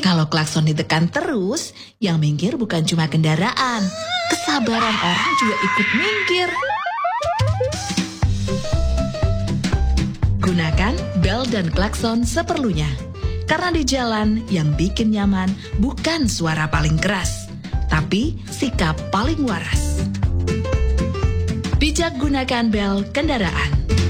Kalau klakson ditekan terus, yang minggir bukan cuma kendaraan. Kesabaran orang juga ikut minggir. Gunakan bel dan klakson seperlunya. Karena di jalan yang bikin nyaman bukan suara paling keras, tapi sikap paling waras. Bijak gunakan bel kendaraan.